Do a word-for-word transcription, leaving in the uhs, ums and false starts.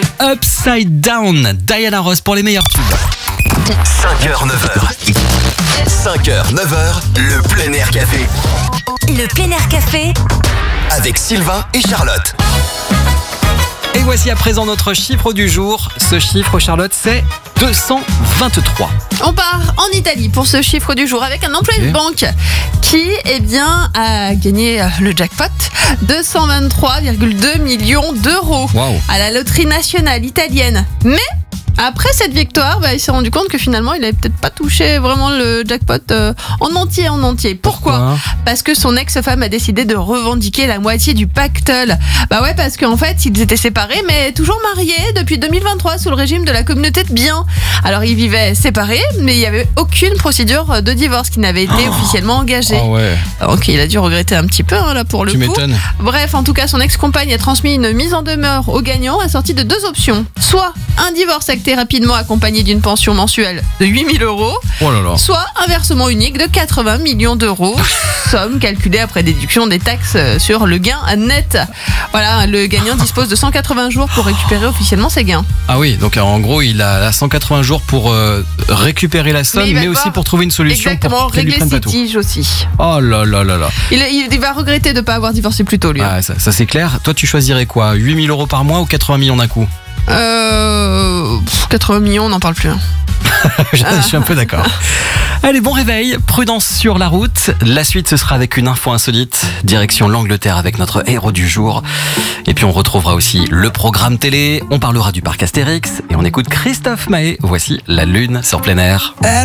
Upside Down, Diana Ross pour les meilleurs tubes. cinq heures neuf heures. cinq heures neuf heures, le plein air café. Le plein air café Avec Sylvain et Charlotte. Et voici à présent notre chiffre du jour. Ce chiffre, Charlotte, c'est deux cent vingt-trois. On part en Italie pour ce chiffre du jour avec un employé Ok. de banque qui eh bien, a gagné le jackpot deux cent vingt-trois virgule deux millions d'euros Waouh. à la loterie nationale italienne. Mais après cette victoire, bah, il s'est rendu compte que finalement il avait peut-être pas touché vraiment le jackpot euh, en entier en entier. Pourquoi ? Parce que son ex-femme a décidé de revendiquer la moitié du pactole. Bah ouais, parce qu'en fait ils étaient séparés mais toujours mariés depuis deux mille vingt-trois sous le régime de la communauté de biens. Alors ils vivaient séparés mais il n'y avait aucune procédure de divorce qui n'avait été Oh. officiellement engagée. Ah ouais, Donc il a dû regretter un petit peu hein, là pour le tu coup. m'étonnes. Bref, en tout cas, son ex-compagne a transmis une mise en demeure au gagnant assortie de deux options. Soit un divorce acté rapidement accompagné d'une pension mensuelle de huit mille euros, Oh là là. soit un versement unique de quatre-vingts millions d'euros, somme calculée après déduction des taxes sur le gain net. Voilà, le gagnant dispose de cent quatre-vingts jours pour récupérer officiellement ses gains. Ah oui, donc en gros, il a là, cent quatre-vingts jours pour euh, récupérer la somme, Mais il va mais, devoir aussi pour trouver une solution Exactement, pour qu'il lui régler prenne ses pas tout. tiges aussi. Oh là là là là. Il, il- il va regretter de ne pas avoir divorcé plus tôt, lui. Ah, ça, ça c'est clair. Toi, tu choisirais quoi, huit mille euros par mois ou quatre-vingts millions d'un coup? Euh, pff, quatre-vingts millions, on n'en parle plus. hein. Je suis un peu d'accord. Allez, bon réveil, prudence sur la route. La suite, ce sera avec une info insolite. Direction l'Angleterre avec notre héros du jour. Et puis on retrouvera aussi le programme télé. On parlera du parc Astérix et on écoute Christophe Maé. Voici La Lune sur plein air.